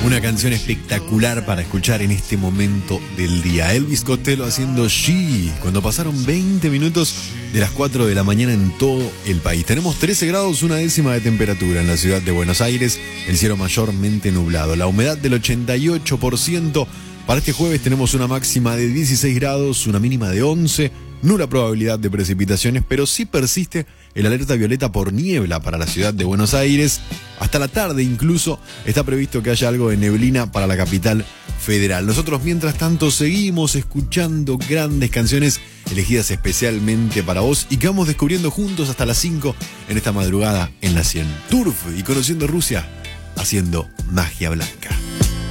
Una canción espectacular para escuchar en este momento del día. Elvis Costello haciendo She, cuando pasaron 20 minutos de las 4 de la mañana en todo el país. Tenemos 13 grados, una décima de temperatura en la ciudad de Buenos Aires, el cielo mayormente nublado, la humedad del 88%. Para este jueves tenemos una máxima de 16 grados, una mínima de 11, nula probabilidad de precipitaciones, pero sí persiste el alerta violeta por niebla para la ciudad de Buenos Aires. Hasta la tarde incluso está previsto que haya algo de neblina para la capital federal. Nosotros mientras tanto seguimos escuchando grandes canciones elegidas especialmente para vos y que vamos descubriendo juntos hasta las 5 en esta madrugada en la 100. Turf y conociendo Rusia, haciendo magia blanca.